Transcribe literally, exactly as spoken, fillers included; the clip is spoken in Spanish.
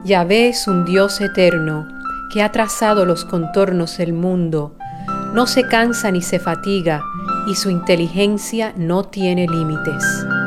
Yahvé es un Dios eterno que ha trazado los contornos del mundo. No se cansa ni se fatiga y su inteligencia no tiene límites.